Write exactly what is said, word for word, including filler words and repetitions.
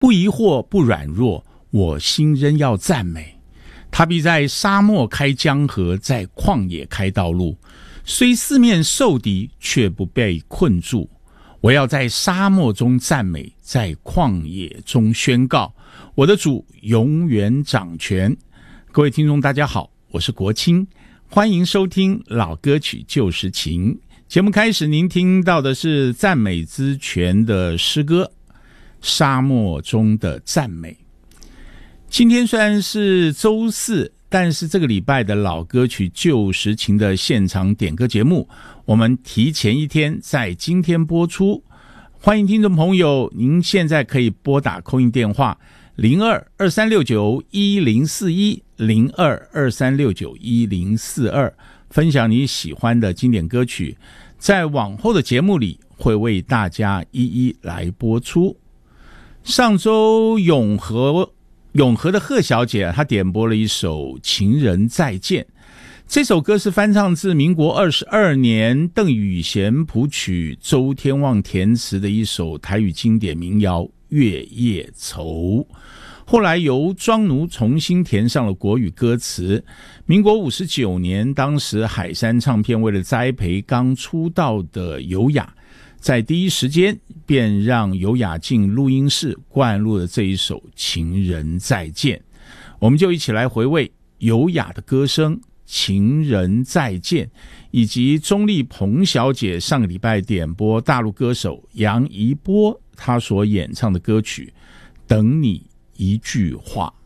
不疑惑，不软弱，我心仍要赞美。他必在沙漠开江河，在旷野开道路，虽四面受敌，却不被困住。我要在沙漠中赞美，在旷野中宣告，我的主永远掌权。各位听众大家好，我是国清，欢迎收听老歌曲旧时情。节目开始，您听到的是赞美之泉的诗歌《沙漠中的赞美》。今天虽然是周四，但是这个礼拜的老歌曲旧时情的现场点歌节目，我们提前一天在今天播出。欢迎听众朋友，您现在可以拨打call in电话零二二三六九一零四一 零二二三六九一零四二，分享你喜欢的经典歌曲，在往后的节目里会为大家一一来播出。上周永和永和的贺小姐她点播了一首《情人再见》，这首歌是翻唱自民国二十二年邓雨贤谱曲、周天旺填词的一首台语经典民谣《月夜愁》，后来由庄奴重新填上了国语歌词。民国五十九年，当时海山唱片为了栽培刚出道的尤雅，在第一时间便让尤雅进录音室灌录了这一首《情人再见》。我们就一起来回味尤雅的歌声《情人再见》，以及钟丽鹏小姐上个礼拜点播大陆歌手杨怡波她所演唱的歌曲《等你一句话》。